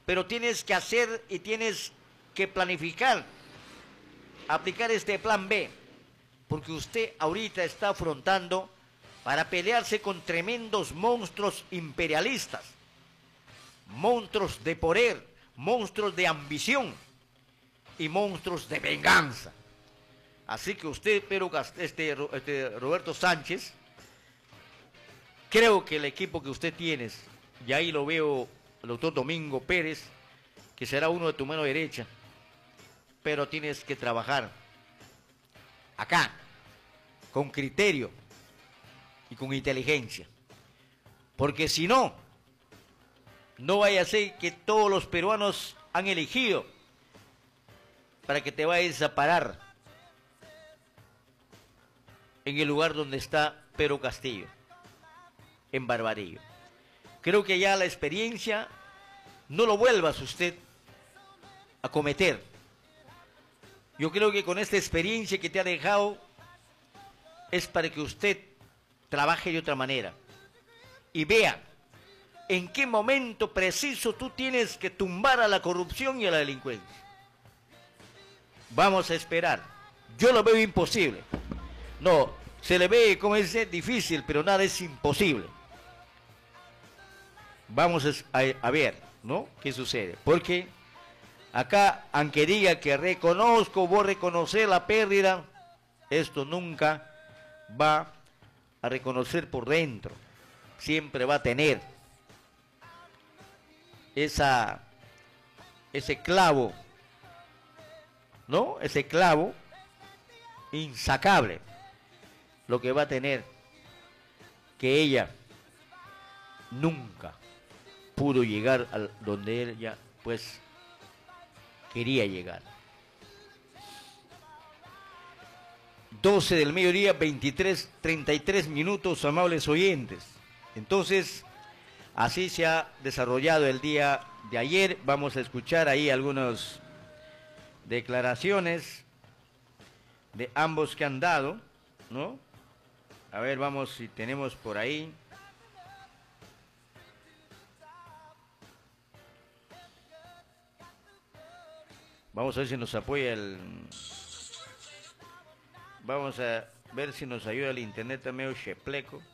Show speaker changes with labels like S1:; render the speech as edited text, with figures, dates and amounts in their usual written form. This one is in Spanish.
S1: pero tienes que hacer y tienes que planificar, aplicar este plan B, porque usted ahorita está afrontando para pelearse con tremendos monstruos imperialistas, monstruos de poder, monstruos de ambición y monstruos de venganza. Así que usted, pero Roberto Sánchez, creo que el equipo que usted tiene, y ahí lo veo el doctor Domingo Pérez, que será uno de tu mano derecha, pero tienes que trabajar acá, con criterio y con inteligencia, porque si no, no vaya a ser que todos los peruanos han elegido para que te vayas a parar en el lugar donde está Pedro Castillo, en Barbarillo. Creo que ya la experiencia no lo vuelvas usted a cometer. Yo creo que con esta experiencia que te ha dejado es para que usted trabaje de otra manera y vea en qué momento preciso tú tienes que tumbar a la corrupción y a la delincuencia. Vamos a esperar. Yo lo veo imposible. No, se le ve, como dice, difícil, pero nada es imposible. Vamos a ver, ¿no? ¿Qué sucede? Porque acá, aunque diga que reconozco, voy a reconocer la pérdida, esto nunca va a reconocer por dentro. Siempre va a tener ese clavo, ¿no? Ese clavo insacable. Lo que va a tener que ella nunca pudo llegar a donde ella pues quería llegar. 12 del mediodía, 33 minutos, amables oyentes. Entonces, así se ha desarrollado el día de ayer. Vamos a escuchar ahí algunas declaraciones de ambos que han dado, ¿no? A ver, vamos si tenemos por ahí. Vamos a ver si nos apoya el... Vamos a ver si nos ayuda el internet también, Chepleco.